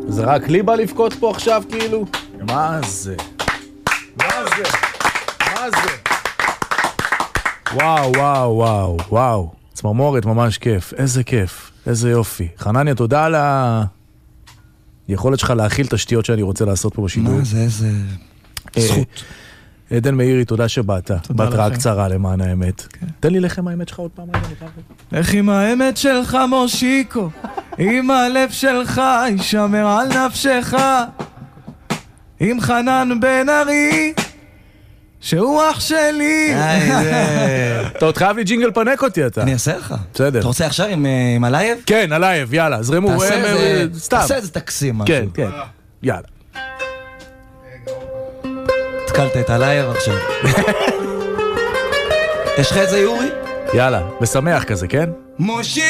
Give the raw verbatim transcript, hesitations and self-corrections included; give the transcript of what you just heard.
זה רק לי בא לבכות פה עכשיו כאילו? מה זה? מה זה? מה זה? וואו, וואו, וואו, וואו. צמרמורת, ממש כיף. איזה כיף. איזה יופי. חנניה, תודה על היכולת שלך להכיל תשתיות שאני רוצה לעשות פה בשידור. מה זה? איזה זכות. עדן מאירי, תודה שבאת. בהתראה קצרה למען האמת. תן לי לחם האמת שלך עוד פעם. איך עם האמת שלך מושיקו, עם הלב שלך ישמר על נפשך, עם חנן בן ארי שהוא אח שלי. אתה עוד חייב לי ג'ינגל פנק אותי אתה. אני אעשה לך. בסדר. אתה רוצה עכשיו עם אלייב? כן, אלייב, יאללה, זרמו. תעשה איזה תקסים משהו. כן, כן, יאללה. התקלת את אלייב עכשיו. יש לך את זה יורי? יאללה, בשמח כזה, כן? מושי